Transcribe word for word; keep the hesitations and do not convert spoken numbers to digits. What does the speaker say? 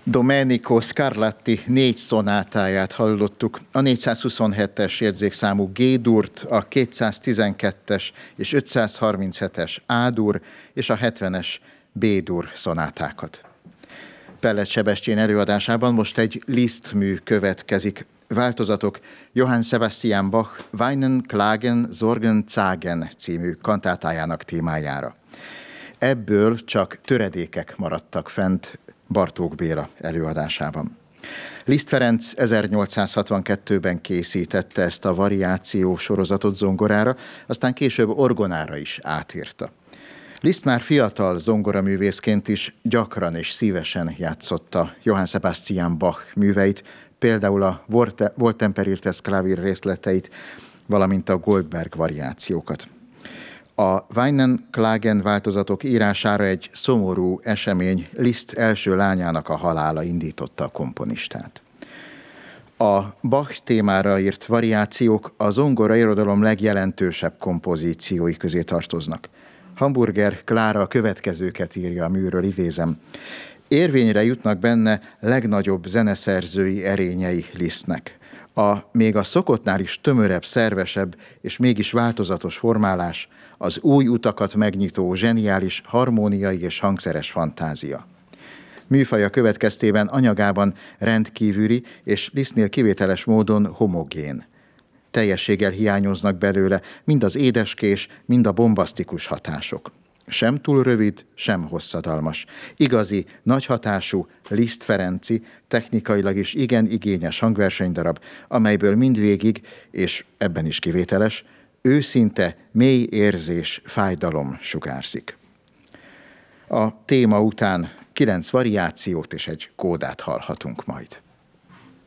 Domenico Scarlatti négy szonátáját hallottuk, a négyszázhuszonhetes jegyzékszámú G-durt, a kétszáztizenkettes és ötszázharminchetes A-dur és a hetvenes B-dur szonátákat. Pellet Sebestyén előadásában most egy Liszt mű következik. Változatok Johann Sebastian Bach Weinen, Klagen, Sorgen, Zagen című kantátájának témájára. Ebből csak töredékek maradtak fent Bartók Béla előadásában. Liszt Ferenc ezernyolcszázhatvankettőben készítette ezt a variáció sorozatot zongorára, aztán később orgonára is átírta. Liszt már fiatal zongoraművészként is gyakran és szívesen játszotta Johann Sebastian Bach műveit, például a Wohltemperiertes Klavier részleteit, valamint a Goldberg variációkat. A Weinen, Klagen változatok írására egy szomorú esemény, Liszt első lányának a halála indította a komponistát. A Bach témára írt variációk a zongora irodalom legjelentősebb kompozíciói közé tartoznak. Hamburger Klára a következőket írja a műről, idézem. Érvényre jutnak benne legnagyobb zeneszerzői erényei Lisztnek. A még a szokottnál is tömörebb, szervesebb és mégis változatos formálás, az új utakat megnyitó zseniális harmóniai és hangszeres fantázia. Műfaja következtében anyagában rendkívüli és Lisztnél kivételes módon homogén. Teljességgel hiányoznak belőle mind az édeskés, mind a bombasztikus hatások. Sem túl rövid, sem hosszadalmas. Igazi, nagyhatású, Liszt Ferenci, technikailag is igen igényes hangversenydarab, amelyből mindvégig, és ebben is kivételes, őszinte, mély érzés, fájdalom sugárzik. A téma után kilenc variációt és egy kódát hallhatunk majd.